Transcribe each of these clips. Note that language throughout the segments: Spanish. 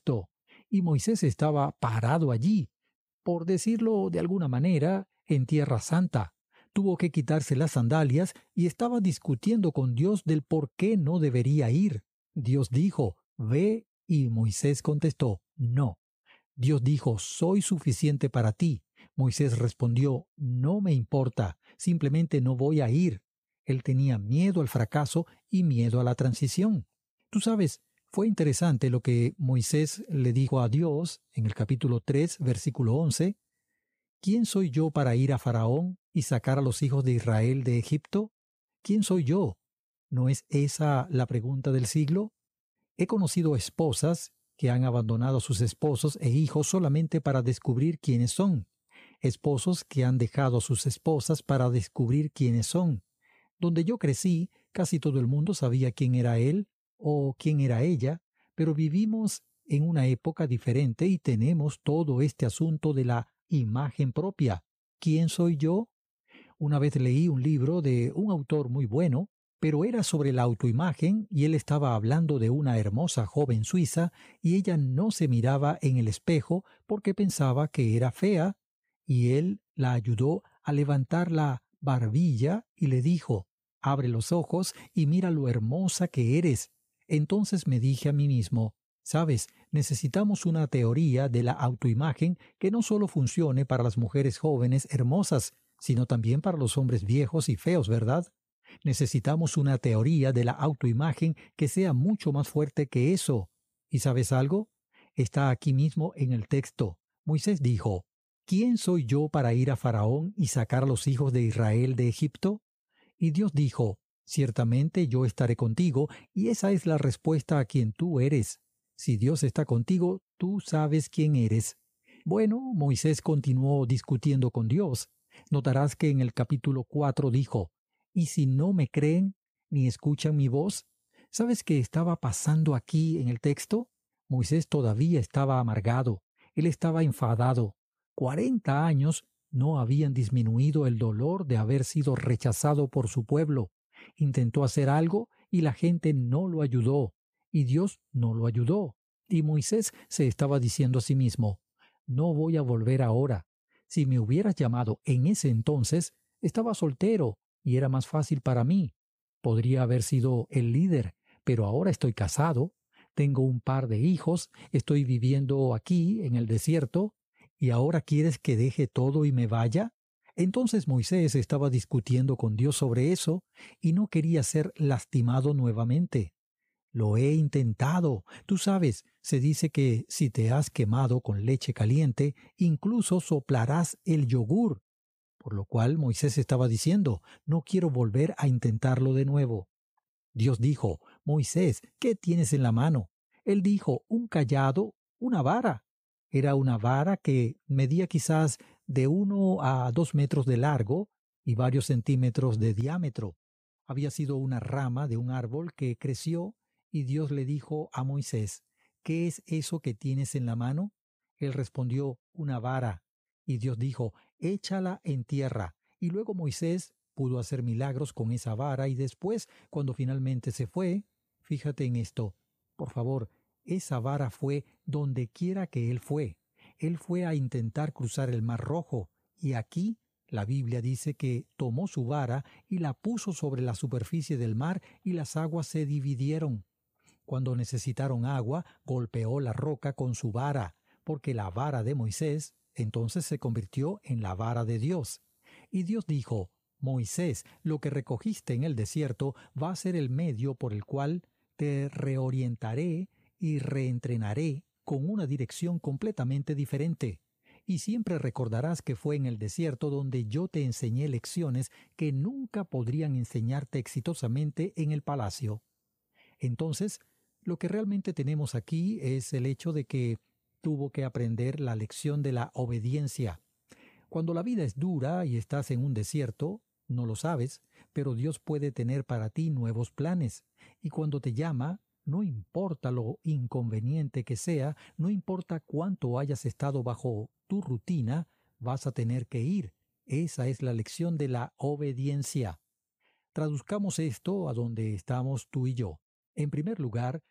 Egipto. Y Moisés estaba parado allí, por decirlo de alguna manera, en Tierra Santa. Tuvo que quitarse las sandalias y estaba discutiendo con Dios del por qué no debería ir. Dios dijo, ve, y Moisés contestó, no. Dios dijo, soy suficiente para ti. Moisés respondió, no me importa, simplemente no voy a ir. Él tenía miedo al fracaso y miedo a la transición. Tú sabes, fue interesante lo que Moisés le dijo a Dios en el capítulo 3, versículo 11. ¿Quién soy yo para ir a Faraón y sacar a los hijos de Israel de Egipto? ¿Quién soy yo? ¿No es esa la pregunta del siglo? He conocido esposas que han abandonado a sus esposos e hijos solamente para descubrir quiénes son. Esposos que han dejado a sus esposas para descubrir quiénes son. Donde yo crecí, casi todo el mundo sabía quién era él o quién era ella, pero vivimos en una época diferente y tenemos todo este asunto de la imagen propia. ¿Quién soy yo? Una vez leí un libro de un autor muy bueno, pero era sobre la autoimagen y él estaba hablando de una hermosa joven suiza y ella no se miraba en el espejo porque pensaba que era fea y él la ayudó a levantar la barbilla y le dijo, abre los ojos y mira lo hermosa que eres. Entonces me dije a mí mismo, sabes, necesitamos una teoría de la autoimagen que no solo funcione para las mujeres jóvenes hermosas, sino también para los hombres viejos y feos, ¿verdad? Necesitamos una teoría de la autoimagen que sea mucho más fuerte que eso. ¿Y sabes algo? Está aquí mismo en el texto. Moisés dijo, ¿quién soy yo para ir a Faraón y sacar a los hijos de Israel de Egipto? Y Dios dijo, ciertamente yo estaré contigo, y esa es la respuesta a quien tú eres. Si Dios está contigo, tú sabes quién eres. Bueno, Moisés continuó discutiendo con Dios. Notarás que en el capítulo 4 dijo, ¿y si no me creen ni escuchan mi voz? ¿Sabes qué estaba pasando aquí en el texto? Moisés todavía estaba amargado. Él estaba enfadado. 40 años no habían disminuido el dolor de haber sido rechazado por su pueblo. Intentó hacer algo y la gente no lo ayudó, y Dios no lo ayudó. Y Moisés se estaba diciendo a sí mismo, no voy a volver ahora. Si me hubieras llamado en ese entonces, estaba soltero y era más fácil para mí. Podría haber sido el líder, pero ahora estoy casado, tengo un par de hijos, estoy viviendo aquí en el desierto, ¿y ahora quieres que deje todo y me vaya? Entonces Moisés estaba discutiendo con Dios sobre eso y no quería ser lastimado nuevamente. Lo he intentado. Tú sabes, se dice que si te has quemado con leche caliente, incluso soplarás el yogur. Por lo cual Moisés estaba diciendo, no quiero volver a intentarlo de nuevo. Dios dijo, Moisés, ¿qué tienes en la mano? Él dijo, un cayado, una vara. Era una vara que medía quizás de 1 a 2 metros de largo y varios centímetros de diámetro. Había sido una rama de un árbol que creció y Dios le dijo a Moisés, ¿qué es eso que tienes en la mano? Él respondió, una vara. Y Dios dijo, échala en tierra. Y luego Moisés pudo hacer milagros con esa vara y después, cuando finalmente se fue, fíjate en esto, por favor, esa vara fue donde quiera que él fue. Él fue a intentar cruzar el Mar Rojo y aquí la Biblia dice que tomó su vara y la puso sobre la superficie del mar y las aguas se dividieron. Cuando necesitaron agua, golpeó la roca con su vara, porque la vara de Moisés entonces se convirtió en la vara de Dios. Y Dios dijo, Moisés, lo que recogiste en el desierto va a ser el medio por el cual te reorientaré y reentrenaré con una dirección completamente diferente. Y siempre recordarás que fue en el desierto donde yo te enseñé lecciones que nunca podrían enseñarte exitosamente en el palacio. Entonces, lo que realmente tenemos aquí es el hecho de que tuvo que aprender la lección de la obediencia. Cuando la vida es dura y estás en un desierto, no lo sabes, pero Dios puede tener para ti nuevos planes. Y cuando te llama, no importa lo inconveniente que sea, no importa cuánto hayas estado bajo tu rutina, vas a tener que ir. Esa es la lección de la obediencia. Traduzcamos esto a donde estamos tú y yo. En primer lugar,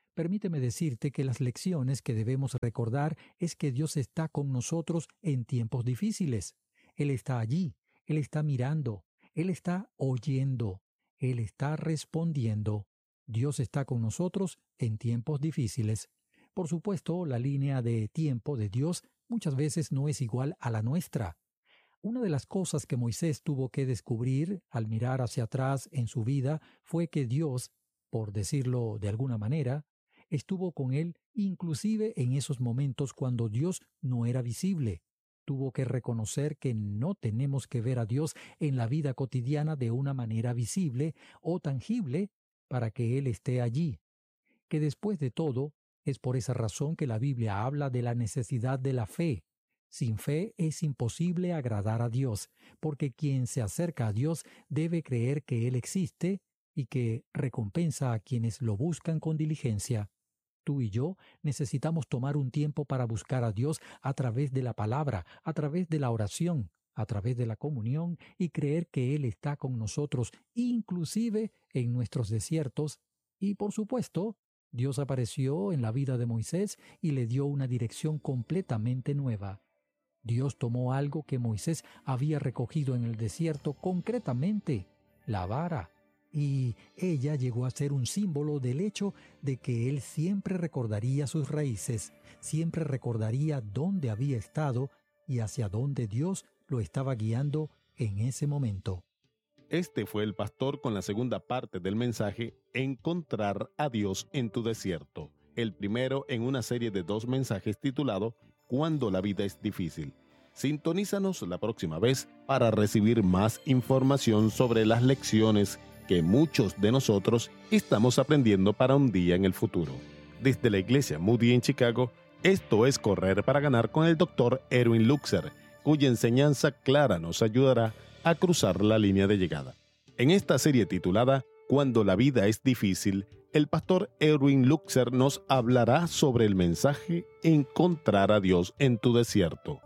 Permíteme decirte que las lecciones que debemos recordar es que Dios está con nosotros en tiempos difíciles. Él está allí, Él está mirando, Él está oyendo, Él está respondiendo. Dios está con nosotros en tiempos difíciles. Por supuesto, la línea de tiempo de Dios muchas veces no es igual a la nuestra. Una de las cosas que Moisés tuvo que descubrir al mirar hacia atrás en su vida fue que Dios, por decirlo de alguna manera, estuvo con él inclusive en esos momentos cuando Dios no era visible. Tuvo que reconocer que no tenemos que ver a Dios en la vida cotidiana de una manera visible o tangible para que Él esté allí. Que después de todo, es por esa razón que la Biblia habla de la necesidad de la fe. Sin fe es imposible agradar a Dios, porque quien se acerca a Dios debe creer que Él existe y que recompensa a quienes lo buscan con diligencia. Tú y yo necesitamos tomar un tiempo para buscar a Dios a través de la palabra, a través de la oración, a través de la comunión y creer que Él está con nosotros, inclusive en nuestros desiertos. Y por supuesto, Dios apareció en la vida de Moisés y le dio una dirección completamente nueva. Dios tomó algo que Moisés había recogido en el desierto, concretamente la vara, y ella llegó a ser un símbolo del hecho de que él siempre recordaría sus raíces, siempre recordaría dónde había estado y hacia dónde Dios lo estaba guiando en ese momento. Este fue el pastor con la segunda parte del mensaje Encontrar a Dios en tu desierto, el primero en una serie de 2 mensajes titulado Cuando la vida es difícil. Sintonízanos la próxima vez para recibir más información sobre las lecciones que muchos de nosotros estamos aprendiendo para un día en el futuro. Desde la Iglesia Moody en Chicago, esto es Correr para Ganar con el Dr. Erwin Luxer, cuya enseñanza clara nos ayudará a cruzar la línea de llegada. En esta serie titulada Cuando la vida es difícil, el pastor Erwin Luxer nos hablará sobre el mensaje Encontrar a Dios en tu desierto.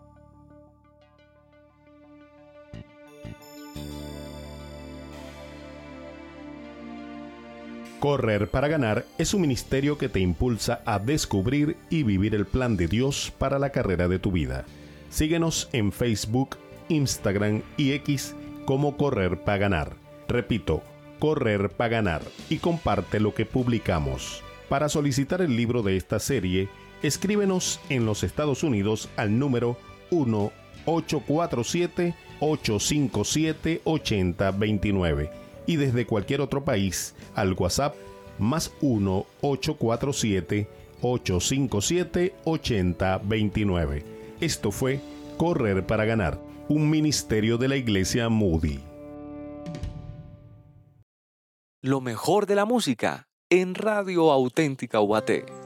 Correr para Ganar es un ministerio que te impulsa a descubrir y vivir el plan de Dios para la carrera de tu vida. Síguenos en Facebook, Instagram y X como Correr para Ganar. Repito, Correr para Ganar, y comparte lo que publicamos. Para solicitar el libro de esta serie, escríbenos en los Estados Unidos al número 1-847-857-8029 y desde cualquier otro país al WhatsApp más 1-847-857-8029. Esto fue Correr para Ganar, un ministerio de la Iglesia Moody. Lo mejor de la música en Radio Auténtica UAT.